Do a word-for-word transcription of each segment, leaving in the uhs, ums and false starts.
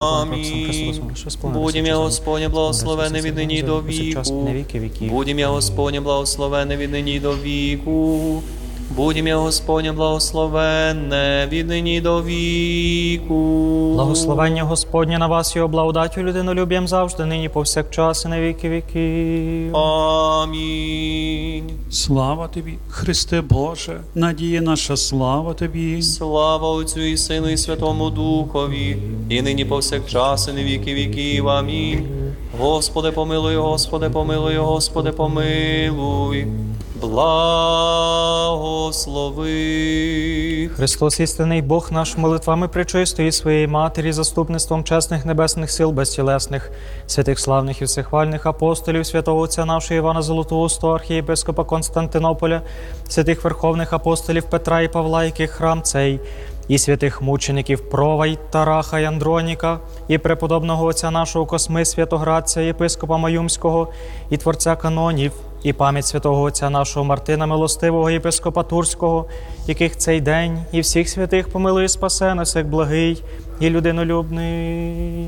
Амінь. Будім я Господнє благословене від нині до віку. Будім я Господнє благословене від нині до віку. Будім я Господнє благословенне від нині до віку. Благословення Господнє на вас, його благодаттю людинолюбієм завжди, нині повсякчас і на віки віків. Амінь. Слава Тобі, Христе Боже, надія наша, слава Тобі. Слава Отцю і Сину і Святому Духові, і нині повсякчас і на віки віків. Амінь. Господи помилуй, Господи помилуй, Господи помилуй. Благослови. Христос, істинний Бог наш, молитвами пречистої своєї Матері, заступництвом чесних небесних сил безтілесних, святих славних і всехвальних апостолів, святого Отця нашого Івана Золотоустого, архієпископа Константинополя, святих верховних апостолів Петра і Павла, яких храм цей, і святих мучеників Прова й Тараха й Андроніка, і преподобного отця нашого Косми Святоградця, єпископа Маюмського, і творця канонів, і пам'ять святого отця нашого Мартина Милостивого, єпископа Турського, яких цей день і всіх святих помилуй і спасе нас, як благий і людинолюбний.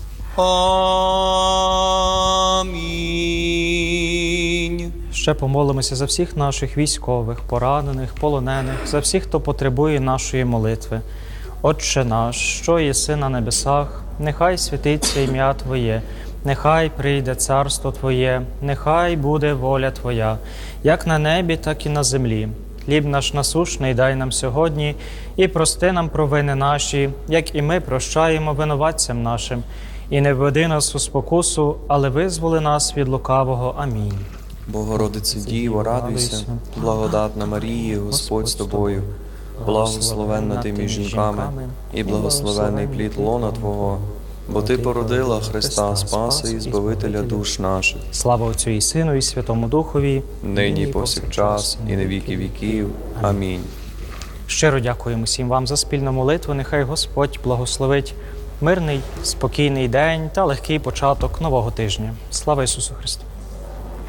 Амінь. Ще помолимося за всіх наших військових, поранених, полонених, за всіх, хто потребує нашої молитви. Отче наш, що єси на небесах, нехай святиться ім'я Твоє, нехай прийде царство Твоє, нехай буде воля Твоя, як на небі, так і на землі. Хліб наш насущний дай нам сьогодні, і прости нам провини наші, як і ми прощаємо винуватцям нашим. І не введи нас у спокусу, але визволи нас від лукавого. Амінь. Богородице Діво, радуйся, благодатна Марія, Господь з тобою, благословенна ти між жінками, і благословенний плід лона Твого, бо Ти породила Христа Спаса і Збавителя душ наших. Слава Отцю і Сину, і Святому Духові, нині і повсякчас, і на віки віків. Амінь. Щиро дякуємо всім вам за спільну молитву. Нехай Господь благословить мирний, спокійний день та легкий початок нового тижня. Слава Ісусу Христу!